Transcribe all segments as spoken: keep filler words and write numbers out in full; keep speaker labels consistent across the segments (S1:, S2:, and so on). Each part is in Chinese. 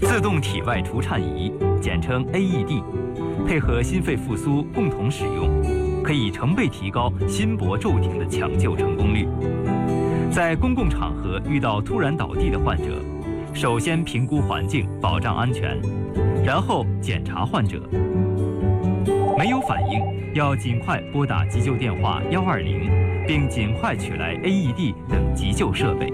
S1: 自动体外除颤仪，简称 A E D， 配合心肺复苏共同使用，可以成倍提高心搏骤停的抢救成功率。在公共场合遇到突然倒地的患者，首先评估环境，保障安全，然后检查患者。没有反应，要尽快拨打急救电话一二零，并尽快取来 A E D 等急救设备。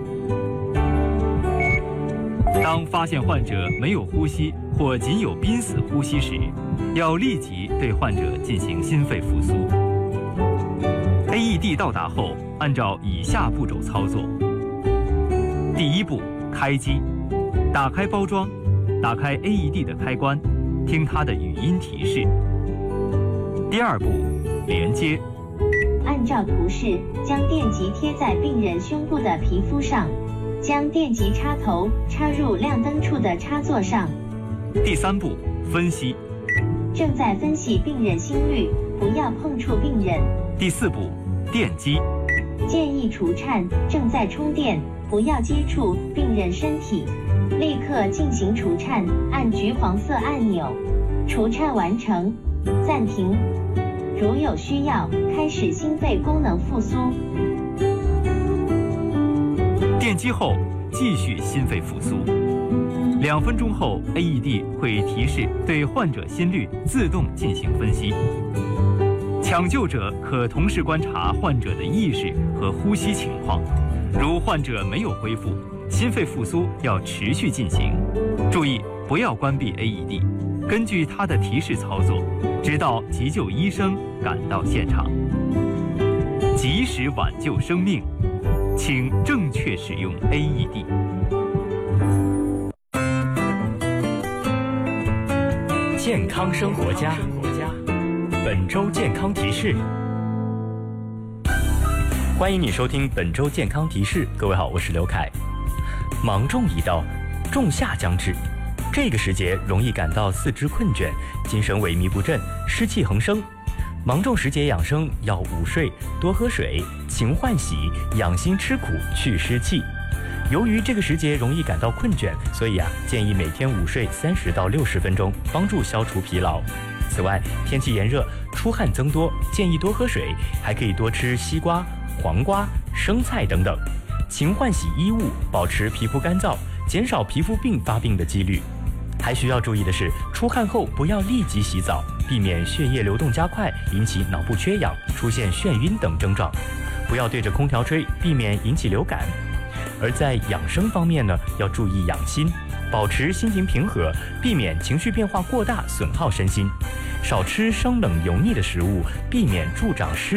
S1: 当发现患者没有呼吸或仅有濒死呼吸时，要立即对患者进行心肺复苏。A E D 到达后，按照以下步骤操作：第一步，开机，打开包装，打开 A E D 的开关，听它的语音提示。第二步，连接，
S2: 按照图示将电极贴在病人胸部的皮肤上，将电极插头插入亮灯处的插座上。
S1: 第三步，分析，
S2: 正在分析病人心率，不要碰触病人。
S1: 第四步，电击，
S2: 建议除颤，正在充电，不要接触病人身体，立刻进行除颤，按橘黄色按钮，除颤完成，暂停。如有需要，开始心肺功能复苏。
S1: 电击后继续心肺复苏。两分钟后 ，A E D 会提示对患者心率自动进行分析。抢救者可同时观察患者的意识和呼吸情况，如患者没有恢复，心肺复苏要持续进行。注意不要关闭 A E D， 根据它的提示操作，直到急救医生赶到现场。及时挽救生命，请正确使用 A E D。
S3: 健康生活家，本周健康提示。欢迎你收听本周健康提示。各位好，我是刘凯。芒种已到，仲夏将至，这个时节容易感到四肢困倦，精神萎靡不振，湿气横生。芒种时节养生要午睡，多喝水，勤换洗，养心吃苦，去湿气。由于这个时节容易感到困倦，所以啊，建议每天午睡三十到六十分钟，帮助消除疲劳。此外，天气炎热，出汗增多，建议多喝水，还可以多吃西瓜、黄瓜、生菜等等。勤换洗衣物，保持皮肤干燥，减少皮肤病发病的几率。还需要注意的是，出汗后不要立即洗澡，避免血液流动加快，引起脑部缺氧，出现眩晕等症状。不要对着空调吹，避免引起流感。而在养生方面呢，要注意养心，保持心情平和，避免情绪变化过大，损耗身心。少吃生冷油腻的食物，避免助长湿